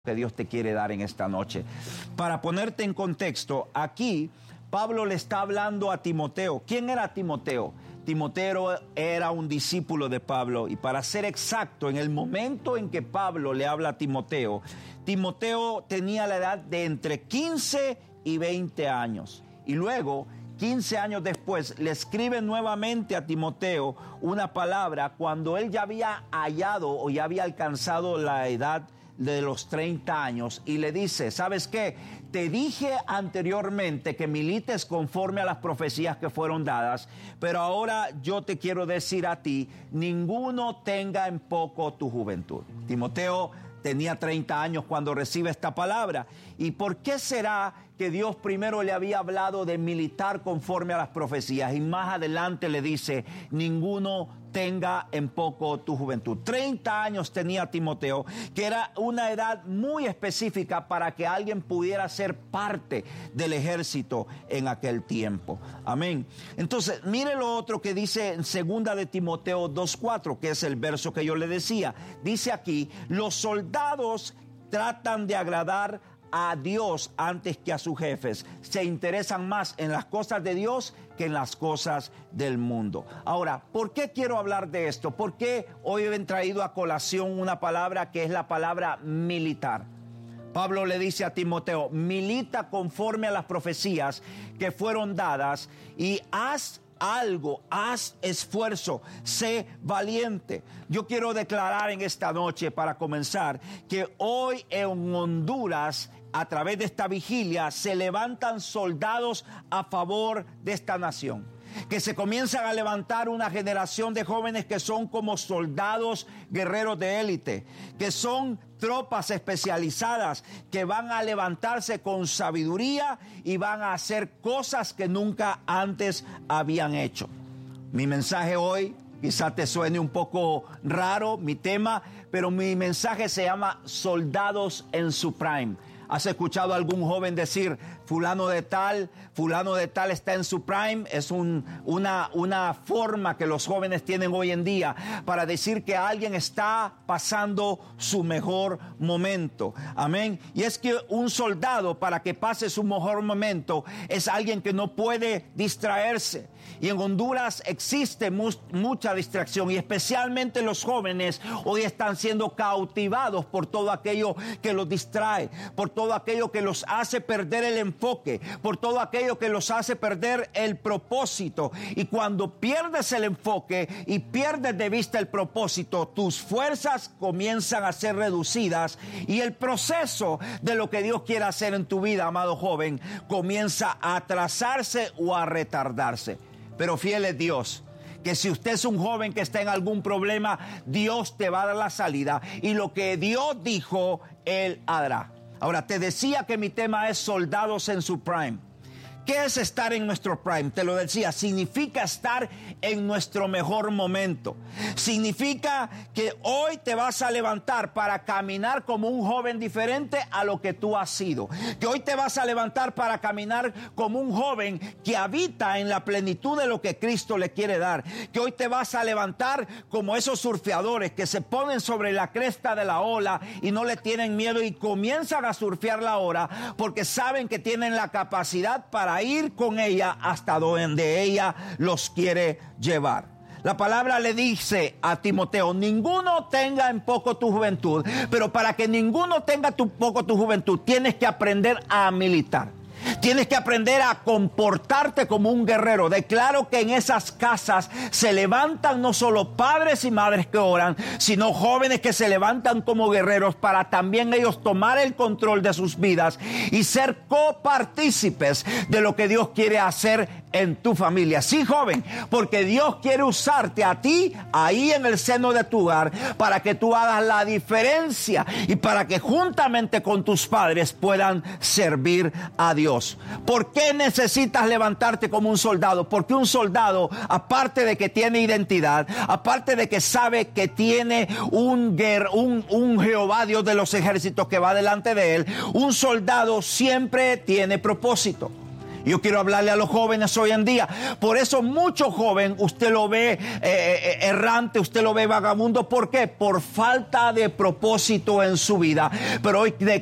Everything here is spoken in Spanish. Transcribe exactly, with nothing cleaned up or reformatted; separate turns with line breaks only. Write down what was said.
que Dios te quiere dar en esta noche. Para ponerte en contexto, aquí Pablo le está hablando a Timoteo. ¿Quién era Timoteo? Timoteo era un discípulo de Pablo, y para ser exacto, en el momento en que Pablo le habla a Timoteo, Timoteo tenía la edad de entre quince y veinte años, y luego quince años después le escribe nuevamente a Timoteo una palabra cuando él ya había hallado o ya había alcanzado la edad de los treinta años, y le dice: ¿sabes qué? Te dije anteriormente que milites conforme a las profecías que fueron dadas, pero ahora yo te quiero decir a ti, ninguno tenga en poco tu juventud. Timoteo tenía treinta años cuando recibe esta palabra. ¿Y por qué será que Dios primero le había hablado de militar conforme a las profecías, y más adelante le dice, ninguno tenga en poco tu juventud? treinta años tenía Timoteo, que era una edad muy específica para que alguien pudiera ser parte del ejército en aquel tiempo. Amén. Entonces, mire lo otro que dice en segunda de Timoteo dos cuatro, que es el verso que yo le decía. Dice aquí: los soldados tratan de agradar a Dios antes que a sus jefes. Se interesan más en las cosas de Dios que en las cosas del mundo. Ahora, ¿por qué quiero hablar de esto? ¿Por qué hoy he traído a colación una palabra que es la palabra militar? Pablo le dice a Timoteo: milita conforme a las profecías que fueron dadas y haz algo, haz esfuerzo, sé valiente. Yo quiero declarar en esta noche, para comenzar, que hoy en Honduras, a través de esta vigilia, se levantan soldados a favor de esta nación. Que se comienzan a levantar una generación de jóvenes que son como soldados guerreros de élite, que son tropas especializadas, que van a levantarse con sabiduría y van a hacer cosas que nunca antes habían hecho. Mi mensaje hoy quizá te suene un poco raro, mi tema, pero mi mensaje se llama Soldados en su Prime. ¿Has escuchado a algún joven decir, fulano de tal, fulano de tal está en su prime? Es un, una, una forma que los jóvenes tienen hoy en día para decir que alguien está pasando su mejor momento. Amén. Y es que un soldado, para que pase su mejor momento, es alguien que no puede distraerse. Y en Honduras existe mu- mucha distracción, y especialmente los jóvenes hoy están siendo cautivados por todo aquello que los distrae, por todo aquello que los hace perder el enfoque, por todo aquello que los hace perder el propósito. Y cuando pierdes el enfoque y pierdes de vista el propósito, tus fuerzas comienzan a ser reducidas, y el proceso de lo que Dios quiere hacer en tu vida, amado joven, comienza a atrasarse o a retardarse. Pero fiel es Dios, que si usted es un joven que está en algún problema, Dios te va a dar la salida, y lo que Dios dijo, Él hará. Ahora, te decía que mi tema es soldados en su prime. ¿Qué es estar en nuestro prime? Te lo decía, significa estar en nuestro mejor momento. Significa que hoy te vas a levantar para caminar como un joven diferente a lo que tú has sido. Que hoy te vas a levantar para caminar como un joven que habita en la plenitud de lo que Cristo le quiere dar. Que hoy te vas a levantar como esos surfeadores que se ponen sobre la cresta de la ola y no le tienen miedo y comienzan a surfear la ola porque saben que tienen la capacidad para ir con ella hasta donde ella los quiere llevar. La palabra le dice a Timoteo: ninguno tenga en poco tu juventud, pero para que ninguno tenga tu poco tu juventud, tienes que aprender a militar. Tienes que aprender a comportarte como un guerrero. Declaro que en esas casas se levantan no solo padres y madres que oran, sino jóvenes que se levantan como guerreros para también ellos tomar el control de sus vidas y ser copartícipes de lo que Dios quiere hacer en tu familia. Sí, joven, porque Dios quiere usarte a ti ahí en el seno de tu hogar para que tú hagas la diferencia y para que juntamente con tus padres puedan servir a Dios. ¿Por qué necesitas levantarte como un soldado? Porque un soldado, aparte de que tiene identidad, aparte de que sabe que tiene un, un, un Jehová Dios de los ejércitos que va delante de él, un soldado siempre tiene propósito. Yo quiero hablarle a los jóvenes hoy en día. Por eso mucho joven usted lo ve eh, errante, usted lo ve vagabundo. ¿Por qué? Por falta de propósito en su vida. Pero hoy